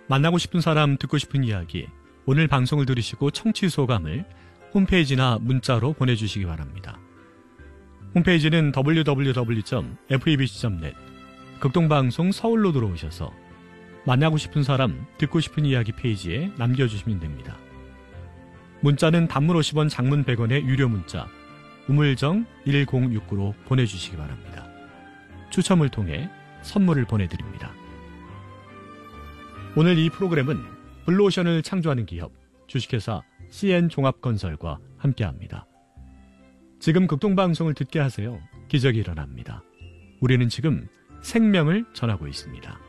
만나고 싶은 사람, 듣고 싶은 이야기, 오늘 방송을 들으시고 청취 소감을 홈페이지나 문자로 보내주시기 바랍니다. 홈페이지는 www.febc.net, 극동방송 서울로 들어오셔서 만나고 싶은 사람, 듣고 싶은 이야기 페이지에 남겨주시면 됩니다. 문자는 단문 50원, 장문 100원의 유료 문자 우물정 1069로 보내주시기 바랍니다. 추첨을 통해 선물을 보내드립니다. 오늘 이 프로그램은 블루오션을 창조하는 기업 주식회사 CN종합건설과 함께합니다. 지금 극동방송을 듣게 하세요. 기적이 일어납니다. 우리는 지금 생명을 전하고 있습니다.